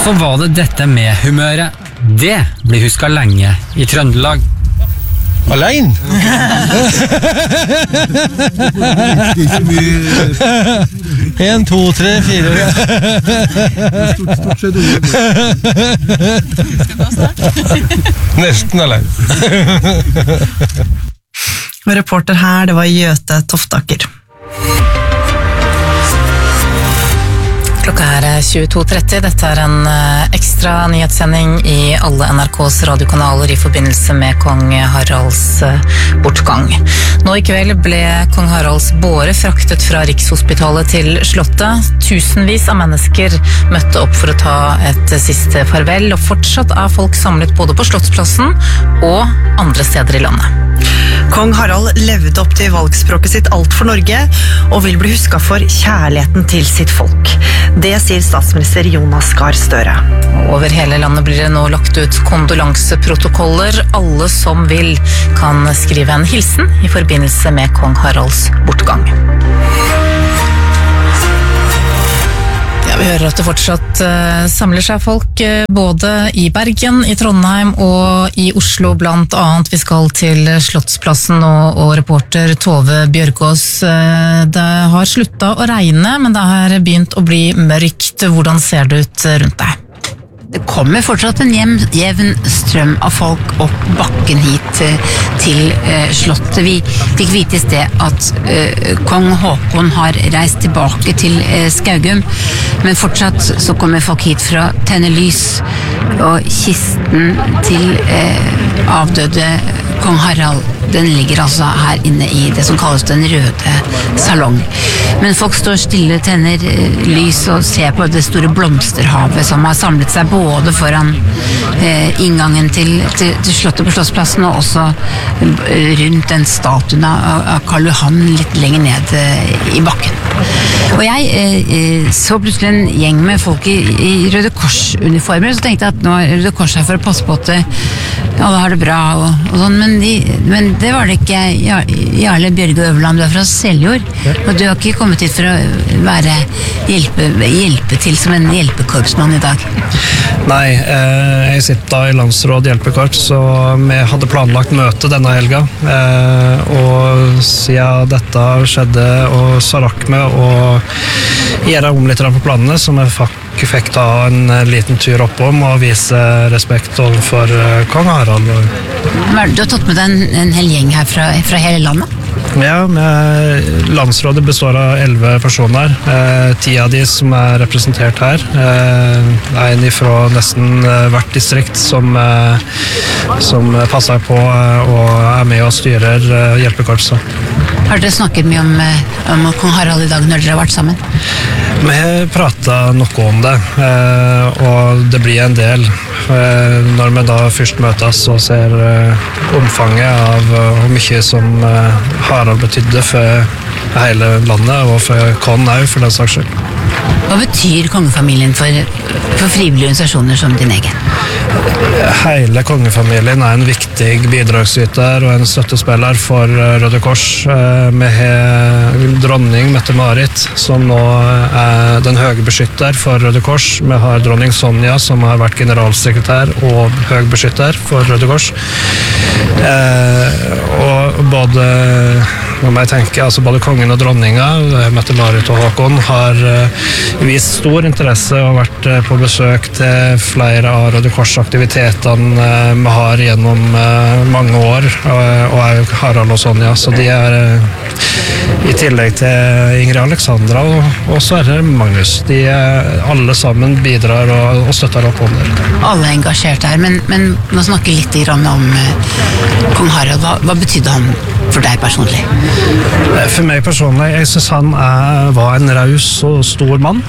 Hvorfor var det dette med humøret? Det blir husket lenge i Trøndelag. Alene? 1, 2, 3, 4 Stort sett Nesten alene. Og reporter her, det var Gjøte Toftaker. Klokka er 22.30. Dette er en ekstra nyhetssending i alle NRKs radiokanaler i forbindelse med kong Haralds bortgang. Nå i kveld ble kong Haralds båre fraktet fra Rikshospitalet til Slottet. Tusenvis av mennesker møtte opp for å ta et siste farvel, og fortsatt er folk samlet både på Slottsplassen og andre steder i landet. Kong Harald levde opp til valgspråket sitt Alt for Norge, og vil bli husket for kjærligheten til sitt folk. Det sier statsminister Jonas Gahr Støre. Over hele landet blir det nå lagt ut kondolanseprotokoller. Alle som vil kan skrive en hilsen i forbindelse med kong Haralds bortgang. Ja, vi hører at det fortsatt samler seg folk både i Bergen, i Trondheim og i Oslo blant annet. Vi skal til Slottsplassen og reporter Tove Bjørgaas. Det har sluttet å regne, men det har begynt å bli mørkt. Hvordan ser det ut rundt deg? Det kommer fortsatt en jevn strøm av folk opp bakken hit til Slottet. Vi fikk vite i sted at kong Håkon har reist tilbake til Skaugum, men fortsatt så kommer folk hit fra Tennelys, og kisten til avdøde kong Harald, den ligger altså her inne i det som kalles den røde salong. Men folk står stille, tenner lys og ser på det store blomsterhavet som har samlet seg både foran inngangen til Slottet på Slottsplassen og også rundt den statuen av Karl Johan litt lenger ned i bakken. Og jeg så plutselig en gjeng med folk i Røde Kors-uniformer, så tenkte jeg at nå er Røde Kors her for å passe på at alle har det bra og sånn, men det var det ikke. Jarle Bjørge Øverland, du er fra Seljord, og du har ikke kommet hit for å hjelpe til som en hjelpekorpsmann i dag. Nei, jeg sitter da i landsråd hjelpekorps, så vi hadde planlagt møte denne helga, og siden dette skjedde og så rakk vi å gjøre om litt på planene, så vi fikk ta en liten tur oppom og vise respekt overfor kong Harald. Du har tatt med deg en hel gjeng her fra hele landet? Ja, landsrådet består av 11 personer, 10 av de som er representert her. En fra nesten hvert distrikt som passer på og er med og styrer hjelpekorpset. Har dere snakket mye om kong Harald i dag når dere har vært sammen? Vi pratet noe om det, og det blir en del når vi da først møtes og ser omfanget av hvor mye som Harald betydde for hele landet, og for Kon også, for den saks skyld. Hva betyr kongefamilien for frivillige organisasjoner som din egen? Hele kongefamilien er en viktig bidragsyter og en støttespiller for Røde Kors. Vi har dronning Mette-Marit, som nå er den høye beskytter for Røde Kors. Vi har dronning Sonja, som har vært generalsekretær og høy beskytter for Røde Kors. Og både kongen og dronninga, Mette-Marit og Håkon, har vist stor interesse og vært på besøk til flere av Røde Kors-aktivitetene vi har gjennom mange år, og Harald og Sonja, så de er i tillegg til Ingrid Alexandra og Sverre Magnus. De alle sammen bidrar og støtter opp om det. Alle er engasjert her, men nå snakker litt om kong Harald. Hva betydde han for deg personlig? For meg personlig, jeg synes han var en raus og stor mann.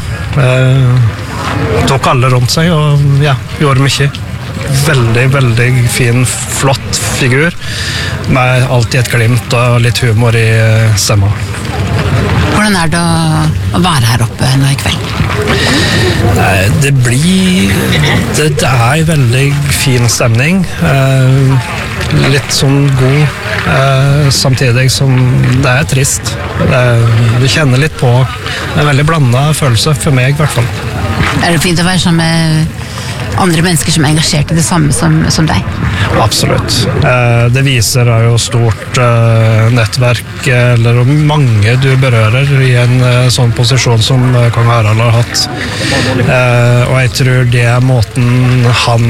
Tok alle rundt seg og gjorde mye. Veldig, veldig fin, flott figur, med alltid et glimt og litt humor i stemma. Hvordan er det å være her oppe nå i kveld? Det er en veldig fin stemning. Litt sånn god, samtidig som det er trist. Du kjenner litt på en veldig blandet følelse, for meg i hvert fall. Er det fint å være sammen med andre mennesker som er engasjert i det samme som deg? Absolutt. Det viser jo stort nettverk, eller mange du berører i en sånn posisjon som kong Harald har hatt. Og jeg tror det er måten han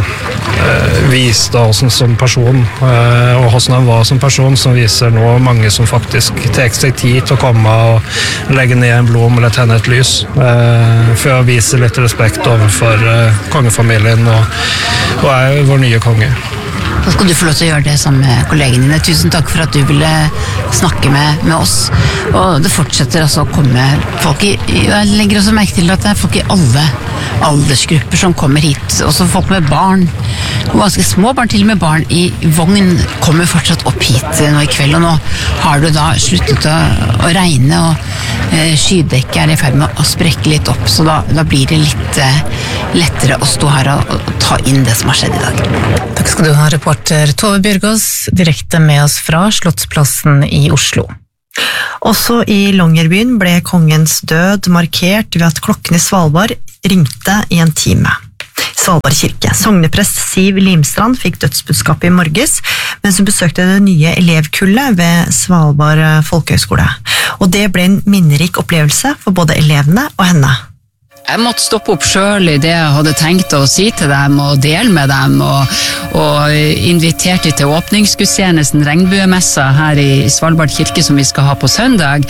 viste oss som person, og hvordan han var som person, som viser nå mange som faktisk tar seg tid til å komme og legge ned en blom eller tenne et lys, for å vise litt respekt overfor kongefamilien og er vår nye konge. Så skal du få lov til å gjøre det sammen med kollegene dine. Tusen takk for at du ville snakke med oss. Og det fortsetter altså å komme folk jeg legger også merke til at det er folk i alle aldersgrupper som kommer hit. Også folk med barn. Og ganske små barn, til og med barn i vogn, kommer fortsatt opp hit nå i kveld. Og nå har du da sluttet å regne, og skydekket er i ferd med å sprekke litt opp. Så da blir det litt lettere å stå her og ta inn det som har skjedd i dag. Takk skal du ha, reporter Tove Bjørgaas, direkte med oss fra Slottsplassen i Oslo. Også i Longyearbyen ble kongens død markert ved at klokken i Svalbard ringte i en time. Svalbard kirke. Sogneprest Siv Limstrand fikk dødsbudskapet i morges, mens hun besøkte det nye elevkullet ved Svalbard folkehøgskole. Og det ble en minnerik opplevelse for både elevene og henne. Jeg måtte stoppe opp selv i det jeg hadde tenkt å si til dem og dele med dem, og inviterte til åpningsgudstjenesten Regnbuemessa her i Svalbard kirke som vi skal ha på søndag.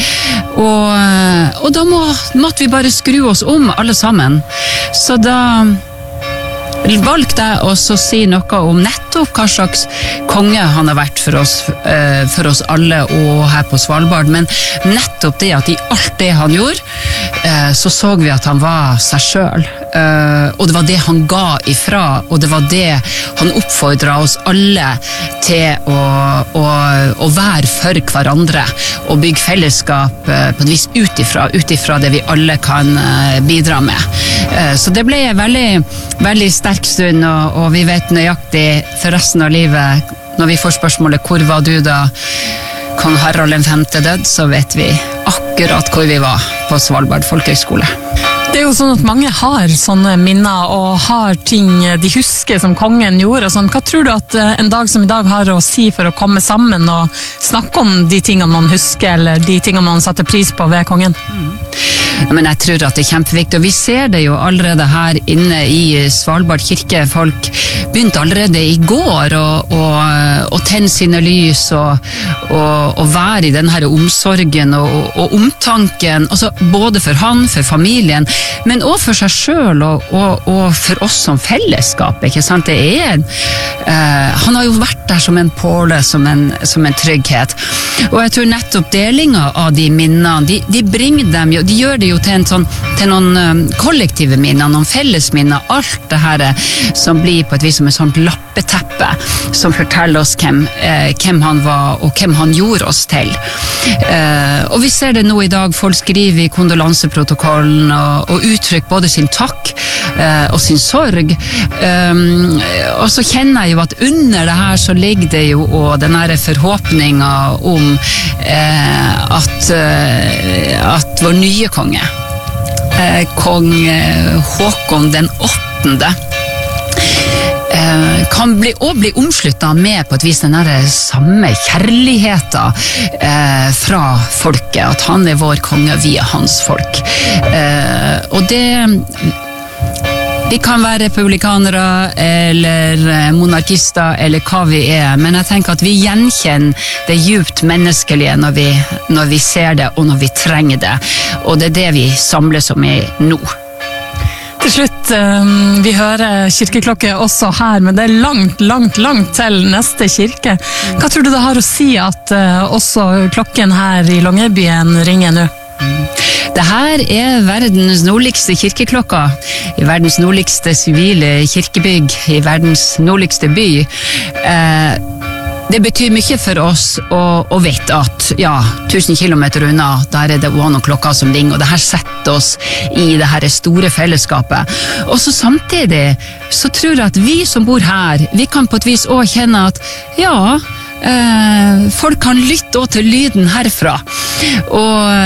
Og da måtte vi bare skru oss om alle sammen. Så da valgte jeg også å si noe om nettopp hva slags konge han har vært for oss alle og her på Svalbard, men nettopp det at i alt det han gjorde, så vi at han var seg selv, og det var det han ga ifra, og det var det han oppfordret oss alle til å være for hverandre, og bygge fellesskap på et vis utifra det vi alle kan bidra med. Så det ble veldig sterk stund, og vi vet nøyaktig for resten av livet, når vi får spørsmålet hvor var du da kong Harald den 5. død, så vet vi akkurat hvor vi var på Svalbard folkehøgskole. Det er jo sånn at mange har sånne minner og har ting de husker som kongen gjorde og sånn. Hva tror du at en dag som i dag har å si for å komme sammen og snakke om de tingene man husker, eller de tingene man satte pris på ved kongen? Men jeg tror at det er kjempeviktig, og vi ser det jo allerede her inne i Svalbard kirke. Folk begynte allerede i går å tenne sine lys og være i den her omsorgen og omtanken, altså både for han, for familien, men også for seg selv og for oss som fellesskap, ikke sant? Han har jo vært der som en påle, som en trygghet, og jeg tror nettopp delinga av de minnene, de bringer dem jo, de gjør det jo til noen kollektive minner, noen felles minner, alt det her som blir på et vis som et sånt lappeteppe som forteller oss hvem han var og hvem han gjorde oss til. Og vi ser det nå i dag, folk skriver i kondolanseprotokollen og uttrykker både sin takk og sin sorg, og så kjenner jeg jo at under det her så ligger det jo og den her forhåpninga om at vår nye konge, kong Håkon den 8. Kan bli omsluttet med på et vis den samme kjærligheten fra folket, at han er vår konge, vi er hans folk. Og det vi kan være republikanere eller monarkister eller hva vi er, men jeg tenker at vi gjenkjenner det djupt menneskelige når vi ser det og når vi trenger det, og det er det vi samles om i nå. Til slutt, vi hører kirkeklokke også her, men det er langt til neste kirke. Hva tror du det har å si at også klokken her i Longyearbyen ringer nå? Det her er verdens nordligste kirkeklokka, i verdens nordligste sivile kirkebygg, i verdens nordligste by. Det betyr mye for oss å vite at 1000 kilometer unna, der er det noen klokker som ringer, og det her setter oss i det her store fellesskapet. Og så samtidig så tror jeg at vi som bor her, vi kan på et vis også kjenne at folk kan lytte også til lyden herfra, og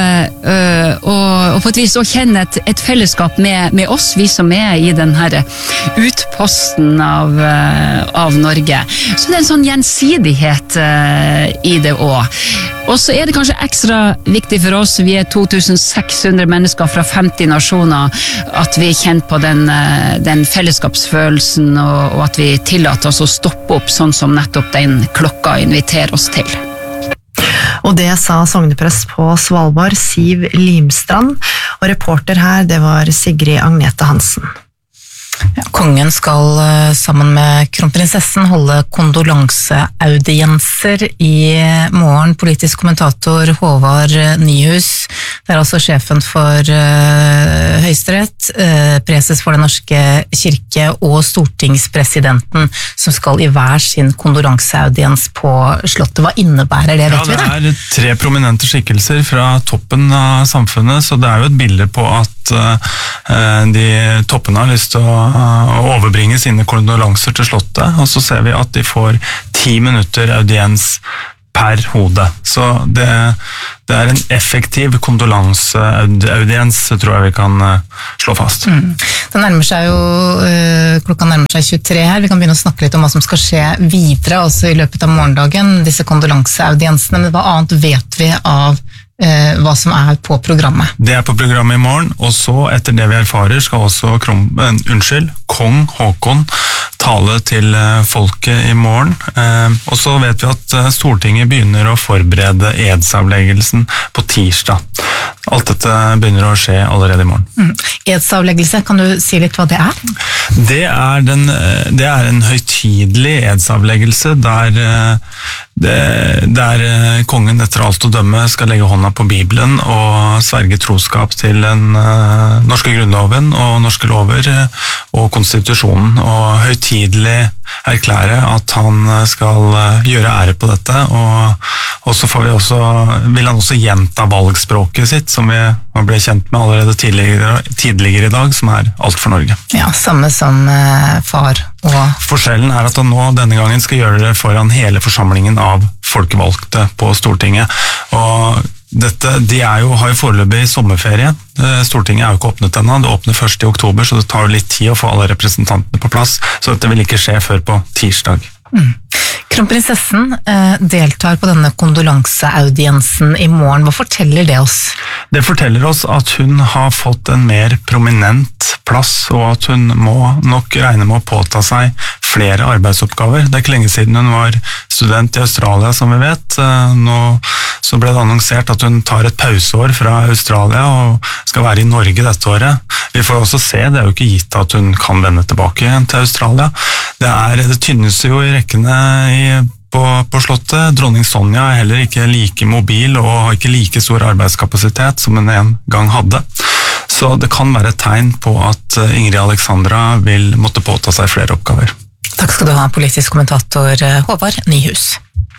og på et vis også kjenne et fellesskap med oss, vi som i den her utposten av Norge. Så det en sånn gjensidighet i det også. Og så det kanskje ekstra viktig for oss, vi 2600 mennesker fra 50 nasjoner, at vi kjenner på den fellesskapsfølelsen, og at vi tillater oss å stoppe opp sånn som nettopp den klokka inviterer oss til. Og det sa sogneprest på Svalbard, Siv Limstrand, og reporter her, det var Sigrid Agnete Hansen. Ja, kongen skal sammen med kronprinsessen holde kondolanseaudienser i morgen. Politisk kommentator Håvard Nyhus, det altså sjefen for Høyesterett, preses for Den norske kirke og stortingspresidenten som skal i hver sin kondolanseaudiens på slottet. Hva innebærer det, vet vi det? Ja, det 3 prominente skikkelser fra toppen av samfunnet, så det jo et bilde på at de toppene har lyst til å overbringe sine kondolanser til slottet, og så ser vi at de får 10 minutter audiens per hode. Så det en effektiv kondolanseaudiens, tror jeg vi kan slå fast. Det nærmer seg jo, klokka nærmer seg 23 her, vi kan begynne å snakke litt om hva som skal skje videre, altså i løpet av morgendagen, disse kondolanseaudiensene, men hva annet vet vi av hva som på programmet? Det på programmet i morgen, og så etter det vi erfarer skal også kong Håkon tale til folket i morgen. Og så vet vi at Stortinget begynner å forberede edsavleggelsen på tirsdag. Alt dette begynner å skje allerede i morgen. Edsavleggelse, kan du si litt hva det Det en høytidelig edsavleggelse der kongen etter alt å dømme skal legge hånda på Bibelen og sverge troskap til den norske grunnloven og norske lover og konstitusjonen, og høytidelig erklære at han skal gjøre ære på dette, og så vil han også gjenta valgspråket sitt, som vi ble kjent med allerede tidligere i dag, som alt for Norge. Ja, samme som far og... Forskjellen at han nå denne gangen skal gjøre det foran hele forsamlingen av folkevalgte på Stortinget, og de har jo foreløpig sommerferie. Stortinget jo ikke åpnet ennå, det åpner 1. oktober, så det tar litt tid å få alle representantene på plass, så dette vil ikke skje før på tirsdag. Kronprinsessen deltar på denne kondolanseaudiensen i morgen. Hva forteller det oss? Det forteller oss at hun har fått en mer prominent plass, og at hun må nok regne med å påta seg flere arbeidsoppgaver. Det ikke lenge siden hun var student i Australia, som vi vet. Nå så ble det annonsert at hun tar et pauseår fra Australia og skal være i Norge dette året. Vi får også se, det jo ikke gitt at hun kan vende tilbake igjen til Australia. Det tynnes jo i rekkene på slottet. Dronning Sonja heller ikke like mobil og har ikke like stor arbeidskapasitet som hun en gang hadde. Så det kan være et tegn på at Ingrid Alexandra vil måtte påta seg flere oppgaver. Takk skal du ha, politisk kommentator Håvard Nyhus.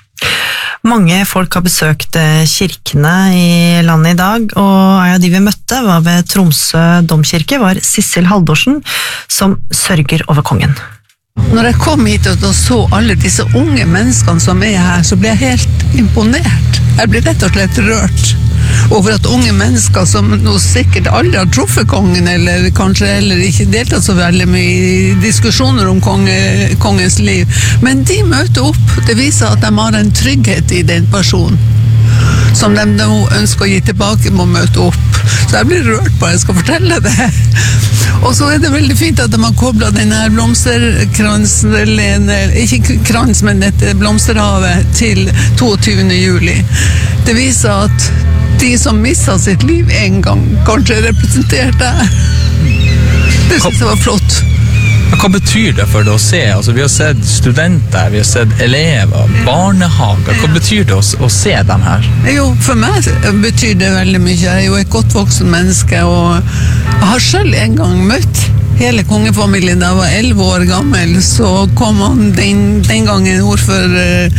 Mange folk har besøkt kirkene i landet i dag, og en av de vi møtte var ved Tromsø domkirke, var Sissel Haldorsen, som sørger over kongen. Når jeg kom hit og så alle disse unge menneskene som her, så ble jeg helt imponert. Jeg ble rett og slett rørt over at unge mennesker som nå sikkert aldri har truffet kongen, eller kanskje heller ikke deltatt så veldig mye i diskusjoner om kongens liv, men de møter opp. Det viser at de har en trygghet i den personen som de nå ønsker å gi tilbake, må møte opp. Så jeg blir rørt på at jeg skal fortelle det. Og så det veldig fint at de har koblet denne blomsterkransen, ikke krans, men dette blomsterhavet til 22. juli. Det viser at de som mistet sitt liv en gang, kanskje representerte. Det synes jeg var flott. Hva betyr det for deg å se? Altså, vi har sett studenter, vi har sett elever, barnehager. Hva betyr det å se dem her? Jo, for meg betyr det veldig mye. Jeg jo et godt voksen menneske, og jeg har selv en gang møtt hele kongefamilien. Da jeg var 11 år gammel, så kom han den gangen ordfører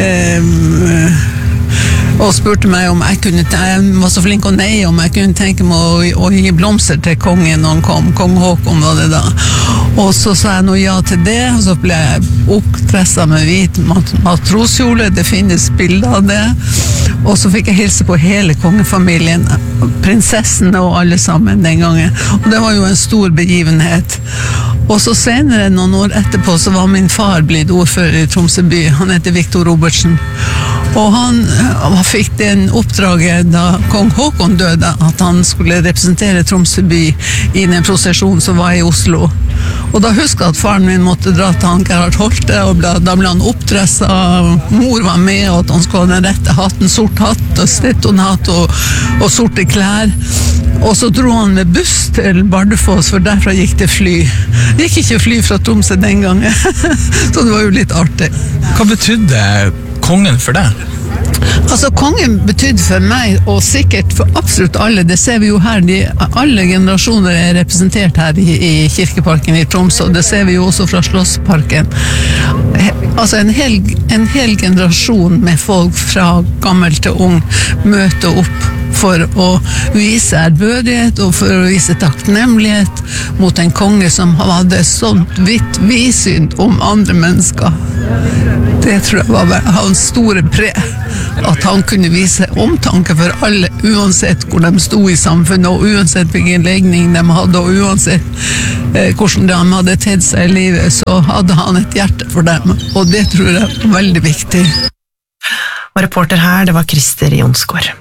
og spurte meg om jeg var så flink å neie, om jeg kunne tenke meg å gi blomster til kongen når han kom. Kong Håkon var det da. Og så sa jeg noe ja til det, og så ble jeg oppdresset med hvit matroskjole. Det finnes bilder av det. Og så fikk jeg hilse på hele kongefamilien, prinsessene og alle sammen den gangen. Og det var jo en stor begivenhet. Og så senere, noen år etterpå, så var min far blitt ordfører i Tromsø by. Han heter Viktor Robertsen. Og han fikk den oppdraget da kong Håkon døde, at han skulle representere Tromsø by i den prosesjonen som var i Oslo. Og da husker jeg at faren min måtte dra til han Gerhard Holte, og da ble han oppdresset, mor var med, og at han skulle ha den rette hatten, sort hatt og stettonhatt og sorte klær. Og så dro han med buss til Bardufoss, for derfra gikk det fly. Det gikk ikke fly fra Tromsø den gangen, så det var jo litt artig. Hva betydde kongen for deg? Altså, kongen betydde for meg, og sikkert for absolutt alle, det ser vi jo her, alle generasjoner er representert her i Kirkeparken i Tromsø, og det ser vi jo også fra Slottsparken. Altså, en hel generasjon med folk fra gammel til ung møter opp for å vise ærbødighet og for å vise takknemlighet mot en konge som hadde sånt vidt vidsyn om andre mennesker. Det tror jeg var hans store pre, at han kunne vise omtanke for alle, uansett hvor de sto i samfunnet, og uansett hvilken legning de hadde, og uansett hvordan de hadde tedd seg i livet, så hadde han et hjerte for dem, og det tror jeg var veldig viktig. Og reporter her, det var Christer Jonsgaard.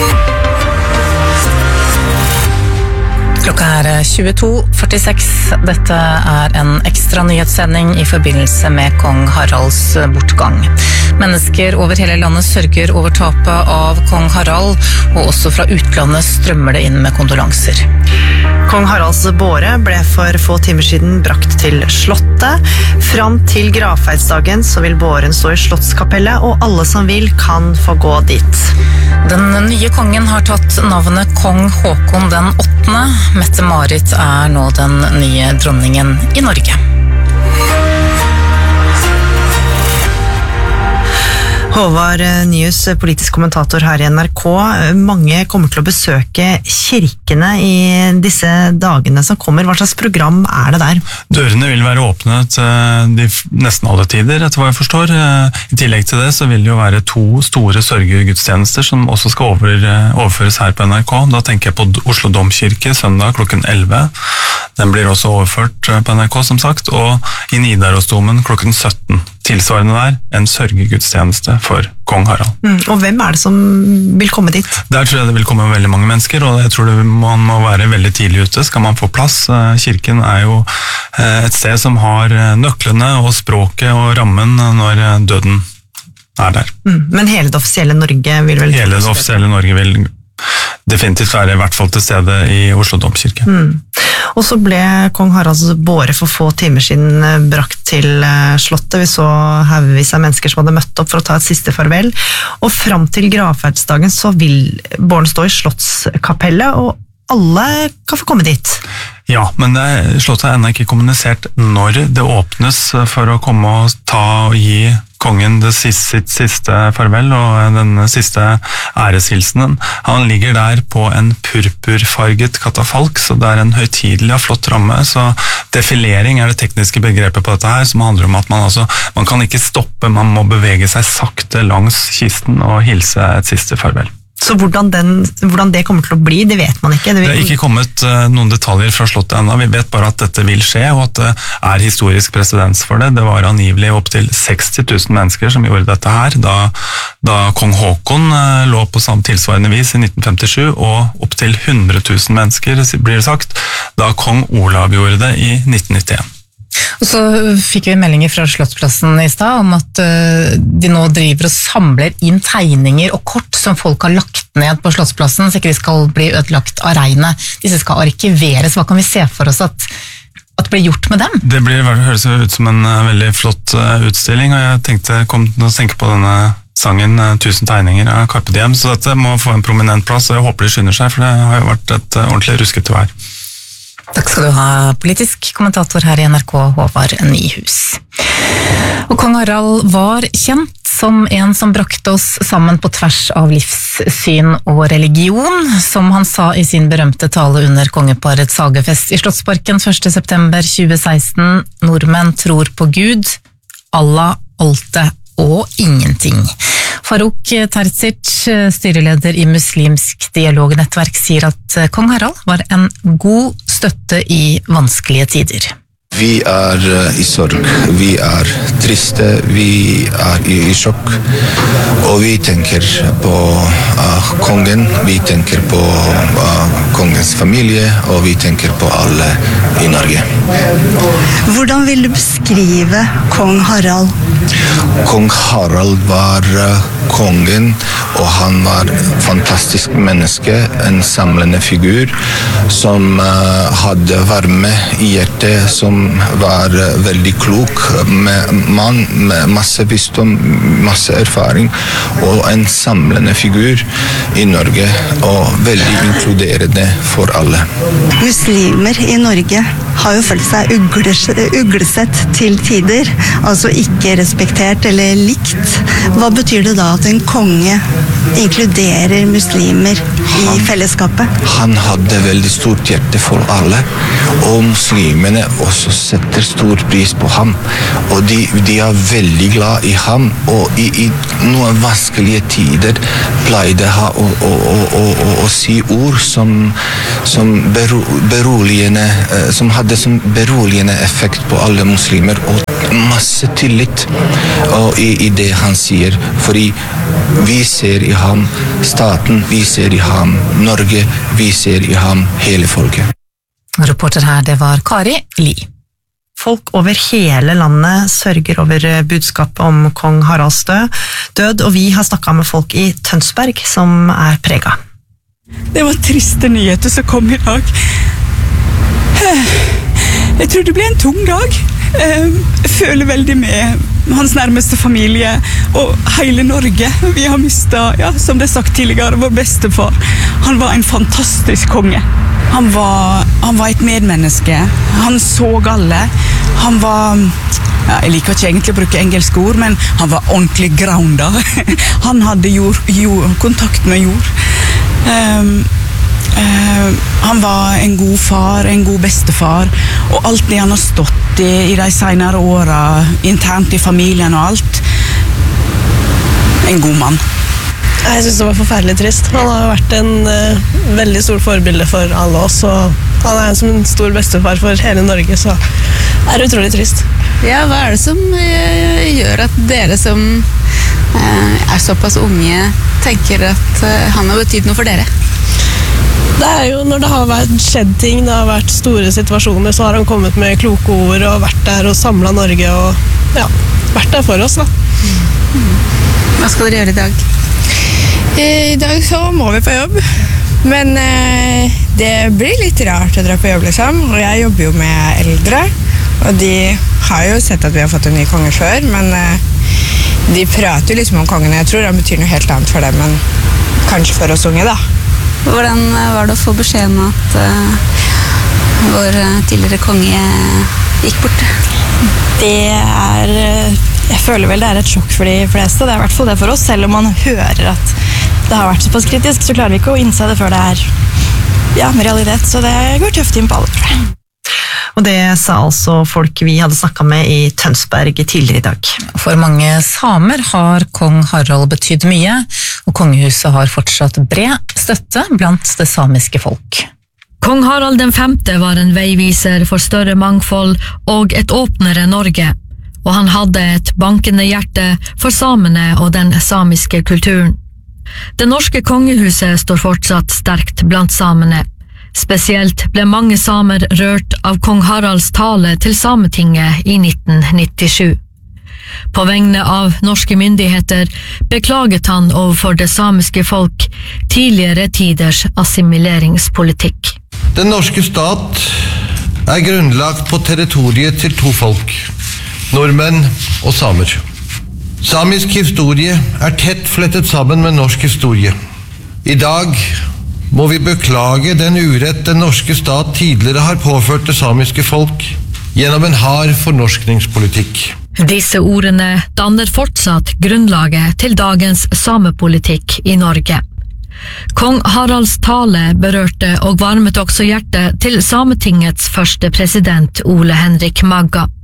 Klokka er 22:46. Dette er en ekstra nyhetssending i forbindelse med kong Haralds bortgang. Mennesker over hele landet sørger over tapet av kong Harald, og også fra utlandet strømmer det inn med kondolanser. Kong Haralds båre ble for få timer siden brakt til slottet. Fram til gravferdsdagen så vil båren stå i slottskapellet, og alle som vil kan få gå dit. Den nye kongen har tatt navnet kong Håkon den 8. Mette-Marit er nå den nye dronningen i Norge. Håvard Nyhus, politisk kommentator her i NRK. Mange kommer til å besøke kirkene i disse dagene som kommer. Hva slags program er det der? Dørene vil være åpnet nesten alle tider, etter hva jeg forstår. I tillegg til det så vil det jo være 2 store sørgegudstjenester som også skal overføres her på NRK. Da tenker jeg på Oslo Domkirke søndag klokken 11. Den blir også overført på NRK, som sagt, og i Nidarosdomen klokken 17. Tilsvarende der, en sørgegudstjeneste for kong Harald. Og hvem er det som vil komme dit? Der tror jeg det vil komme veldig mange mennesker, og jeg tror man må være veldig tidlig ute, skal man få plass. Kirken er jo et sted som har nøklene og språket og rammen når døden er der. Men hele det offisielle Norge vil vel... Hele det offisielle Norge vil definitivt være i hvert fall til stede i Oslo Domkirke. Og så ble kong Haralds båre for få timer siden brakt til slottet. Vi så haugevis av mennesker som hadde møtt opp for å ta et siste farvel. Og fram til gravferdsdagen så vil båren stå i slottskapellet, og alle kan få komme dit. Ja, men slottet er ennå ikke kommunisert når det åpnes for å komme og ta og gi kongen sitt siste farvel og den siste æreshilsenen. Han ligger der på en purpurfarget katafalk, så det er en høytidelig og flott ramme. Så defilering er det tekniske begrepet på dette her, som handler om at man kan ikke stoppe, man må bevege seg sakte langs kisten og hilse et siste farvel. Så hvordan det kommer til å bli, det vet man ikke. Det er ikke kommet noen detaljer fra slottet ennå. Vi vet bare at dette vil skje, og at det er historisk presedens for det. Det var angivelig opp til 60 000 mennesker som gjorde dette her, da kong Håkon lå på samme tilsvarende vis i 1957, og opp til 100 000 mennesker, blir det sagt, da kong Olav gjorde det i 1991. Og så fikk vi meldinger fra Slottsplassen i stad om at de nå driver og samler inn tegninger og kort som folk har lagt ned på Slottsplassen, så ikke de skal bli ødelagt av regnet. Disse skal arkiveres. Hva kan vi se for oss at blir gjort med dem? Det høres ut som en veldig flott utstilling, og jeg kom til å tenke på denne sangen 1000 tegninger av Carpe Diem, så dette må få en prominent plass, og jeg håper de skynder seg, for det har jo vært et ordentlig ruskete vær. Takk skal du ha, politisk kommentator her i NRK, Håvard Nyhus. Og kong Harald var kjent som en som brakte oss sammen på tvers av livssyn og religion, som han sa i sin berømte tale under kongeparets hagefest i Slottsparken 1. september 2016. Nordmenn tror på Gud, Allah, Alte og ingenting. Farouk Terzic, styreleder i Muslimsk dialognettverk, sier at kong Harald var en god støtte i vanskelige tider. Vi i sorg, vi triste, vi i sjokk, og vi tenker på kongen, vi tenker på kongens familie, og vi tenker på alle i Norge. Hvordan vil du beskrive kong Harald? Kong Harald var kongen, og han var fantastisk menneske, en samlende figur, som hadde varme i hjertet, som var veldig klok, mann med masse visdom, masse erfaring, og en samlende figur i Norge, og veldig inkluderende for alle. Muslimer i Norge har jo følt seg uglesett til tider, altså ikke respektert eller likt. Hva betyr det da at en konge inkluderer muslimer i fellesskapet? Han hadde veldig stort hjerte for alle, og muslimene også setter stor pris på ham, og de veldig glad i ham, og i noen vanskelige tider pleide han å si ord som beroligende, som hadde som beroligende effekt på alle muslimer, og masse tillit i det han sier, fordi vi ser i ham staten, vi ser i ham Norge, vi ser i ham hele folket. Reporter her, det var Kari Li. Folk over hele landet sørger over budskapet om kong Haralds død, og vi har snakket med folk i Tønsberg som preget. Det var triste nyheter som kom i dag. Jeg tror det ble en tung dag. Jeg føler veldig med hans nærmeste familie og hele Norge. Vi har mistet, som det er sagt tidligere, vår bestefar. Han var en fantastisk konge. Han var et medmenneske. Han så alle. Han var, jeg liker ikke egentlig å bruke engelske ord, men han var ordentlig grounded. Han hadde kontakt med jord. Han var en god far, en god bestefar, og alt det han har stått i de senere årene, internt i familien og alt. En god mann. Jeg synes det var forferdelig trist. Han har vært en veldig stor forbilde for alle oss, og han som en stor bestefar for hele Norge, så det utrolig trist. Ja, hva det som gjør at dere som såpass unge tenker at han har betydd noe for dere? Det jo når det har skjedd ting, det har vært store situasjoner, så har han kommet med kloke ord og vært der og samlet Norge og vært der for oss da. Hva skal dere gjøre i dag? I dag så må vi på jobb, men det blir litt rart å dra på jobb liksom, og jeg jobber jo med eldre, og de har jo sett at vi har fått en ny konge før, men de prater jo liksom om kongen, jeg tror han betyr noe helt annet for dem, men kanskje for oss unge da. Hvordan var det å få beskjeden at vår tidligere konge gikk bort? Jeg føler vel det et sjokk for de fleste, det i hvert fall det for oss, selv om man hører at det har vært såpass kritisk, så klarer vi ikke å innse det før det med realitet, så det går tøft inn på alle, tror jeg. Og det sa altså folk vi hadde snakket med i Tønsberg tidligere i dag. For mange samer har kong Harald betydd mye, og kongehuset har fortsatt bred støtte blant det samiske folk. Kong Harald V var en veiviser for større mangfold og et åpnere Norge, og han hadde et bankende hjerte for samene og den samiske kulturen. Det norske kongehuset står fortsatt sterkt blant samene. Spesielt ble mange samer rørt av kong Haralds tale til Sametinget i 1997. På vegne av norske myndigheter beklaget han overfor det samiske folk tidligere tiders assimileringspolitikk. Den norske stat grunnlagt på territoriet til to folk, nordmenn og samer. Samisk historie tett flettet sammen med norsk historie. I dag må vi beklage den urett den norske stat tidligere har påført det samiske folk gjennom en hard fornorskningspolitikk. Disse ordene danner fortsatt grunnlaget til dagens samepolitikk i Norge. Kong Haralds tale berørte og varmet også hjertet til Sametingets første president Ole Henrik Magga.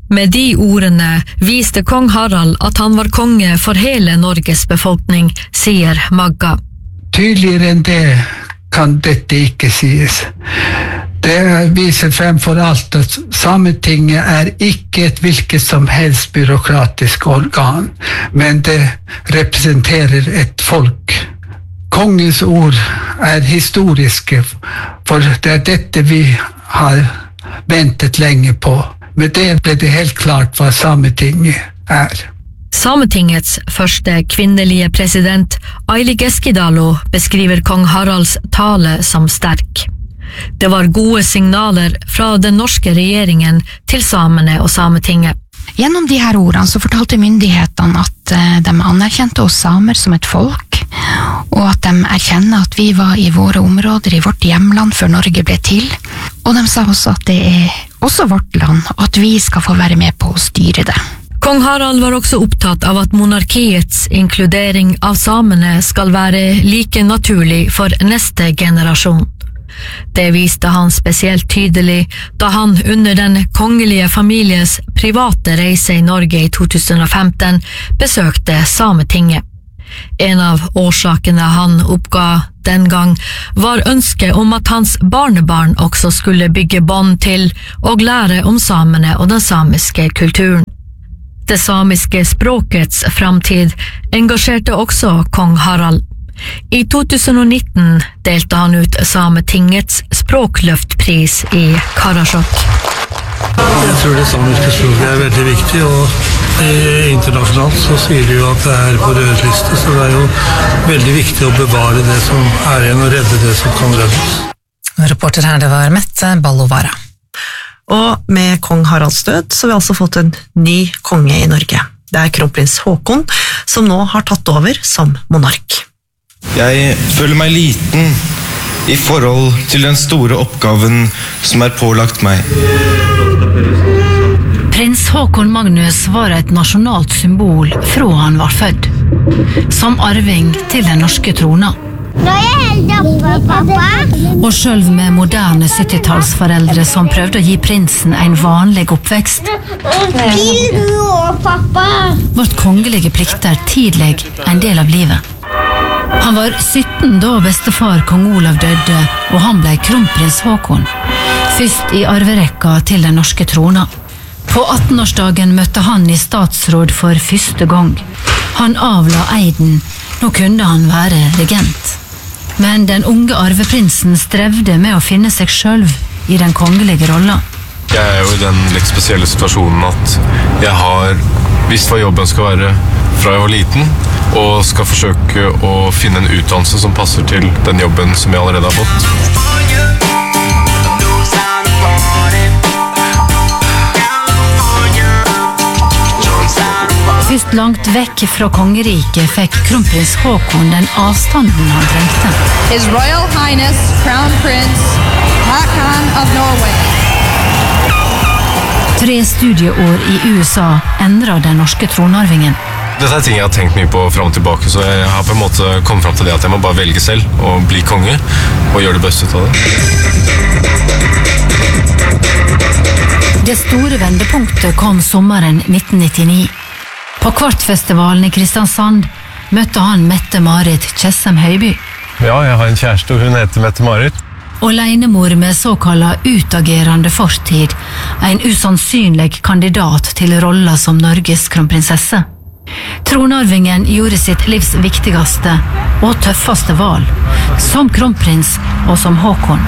Med de ordene viste kong Harald at han var konge for hele Norges befolkning, sier Magga. Tydeligere enn det kan dette ikke sies. Det viser fremfor alt at Sametinget ikke et hvilket som helst byråkratisk organ, men det representerer et folk. Kongens ord historiske, for det dette vi har ventet lenge på. Med det ble det helt klart hva Sametinget Sametingets første kvinnelige president, Aili Keskidalo, beskriver kong Haralds tale som sterk. Det var gode signaler fra den norske regjeringen til samene og Sametinget. Gjennom de her ordene så fortalte myndighetene at de anerkjente oss samer som et folk, og at de erkjenner at vi var i våre områder, i vårt hjemland før Norge ble til. Og de sa også at det også vårt land, og at vi skal få være med på å styre det. Kong Harald var også opptatt av at monarkiets inkludering av samene skal være like naturlig for neste generasjon. Det viste han spesielt tydelig da han under den kongelige families private reise i Norge i 2015 besøkte Sametinget. En av årsakene han oppga den gang var ønsket om at hans barnebarn også skulle bygge bånd til og lære om samene og den samiske kulturen. Det samiske språkets framtid engasjerte også kong Harald. I 2019 delte han ut Sametingets språkløftpris i Karasjok. Jeg tror det samiske språket veldig viktig, og internasjonalt så sier de jo at det på rødliste, så det jo veldig viktig å bevare det som igjen og redde det som kan reddes. Reporter her, det var Mette Ballovara. Og med kong Haralds død så har vi altså fått en ny konge i Norge. Det kronprins Håkon som nå har tatt over som monark. Jeg føler meg liten i forhold til den store oppgaven som pålagt meg. Prins Håkon Magnus var et nasjonalt symbol fra han var født, som arving til den norske trona. Og selv med moderne 70-tallsforeldre som prøvde å gi prinsen en vanlig oppvekst, vårt kongelige plikter tidlig en del av livet. Han var 17 da bestefar kong Olav døde, og han ble kronprins Håkon, først i arverekka til den norske trona. På 18-årsdagen møtte han i statsråd for første gang. Han avla eiden, nå kunne han være regent. Men den unge arveprinsen strevde med å finne seg selv i den kongelige rolla. Jeg jo i den litt spesielle situasjonen at jeg har visst hva jobben skal være fra jeg var liten, og skal forsøke å finne en utdannelse som passer til den jobben som jeg allerede har fått. Først langt vekk fra kongeriket fikk kronprins Håkon den avstanden han trengte. His Royal Highness Crown Prince Haakon of Norway. 3 studieår i USA endret den norske tronarvingen. Dette ting jeg har tenkt mye på frem og tilbake, så jeg har på en måte kommet frem til det at jeg må bare velge selv og bli konge og gjøre det beste ut av det. Det store vendepunktet kom sommeren 1999. På Kvartfestivalen i Kristiansand møtte han Mette-Marit Tjessem Høiby. Ja, jeg har en kjæreste, og hun heter Mette-Marit. Og leinemor med såkalla utagerende fortid, en usannsynlig kandidat til rolla som Norges kronprinsesse. Tronarvingen gjorde sitt livs viktigste og tøffeste valg, som kronprins og som Håkon.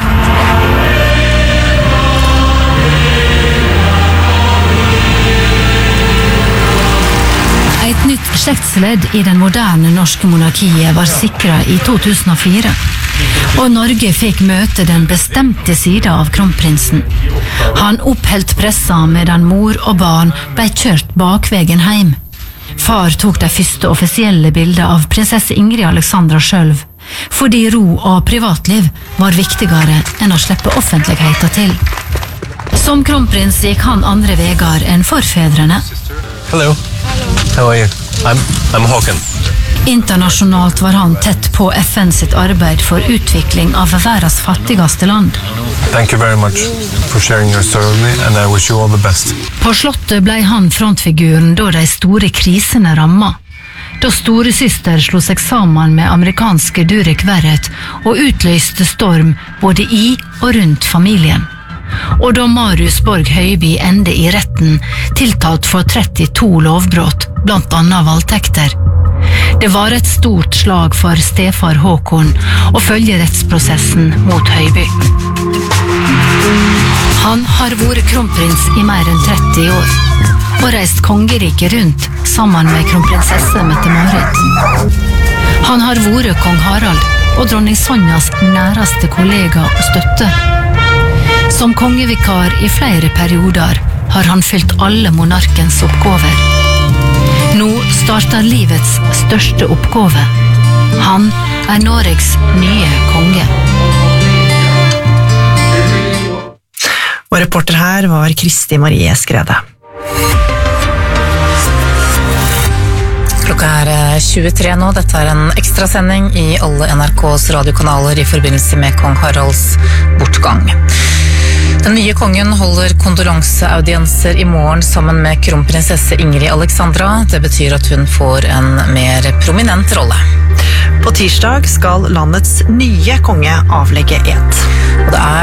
Et nytt slektsledd i den moderne norske monarkiet var sikret i 2004, og Norge fikk møte den bestemte sida av kronprinsen. Han oppholdt pressa medan mor og barn ble kjørt bakvegen hjem. Far tok de første offisielle bilder av prinsesse Ingrid Alexandra selv, fordi ro og privatliv var viktigere enn å slippe offentligheten til. Som kronprins gikk han andre vegar enn forfedrene. Hello. How are you? I'm Håkon. Internasjonalt var han tett på FN sitt arbeid for utvikling av verdens fattigste land. Thank you very much for sharing your story with me, and I wish you all the best. På slottet ble han frontfiguren da de store krisene ramma. Da storesøster slo seg sammen med amerikanske Durek Verrett og utløste storm både i og rundt familien. Og da Marius Borg Høiby endte i retten, tiltalt for 32 lovbrott, blant annet voldtekter. Det var et stort slag for stefar Håkon å følge rettsprosessen mot Høiby. Han har vært kronprins i mer enn 30 år, og reist kongeriket rundt sammen med kronprinsesse Mette-Marit. Han har vært kong Harald og dronning Sonjas næreste kollega og støtte. Som kongevikar i flere perioder har han fylt alle monarkens oppgaver. Nå starter livets største oppgave. Han er Norges nye konge. Og reporter her var Kristi Marie Skrede. Klokka er 23 nå. Dette er en ekstra sending i alle NRKs radiokanaler i forbindelse med kong Haralds bortgang. Den nye kongen holder kondolanseaudienser i morgen sammen med kronprinsesse Ingrid Alexandra. Det betyr at hun får en mer prominent rolle. På tirsdag skal landets nye konge avlegge ed. Og det er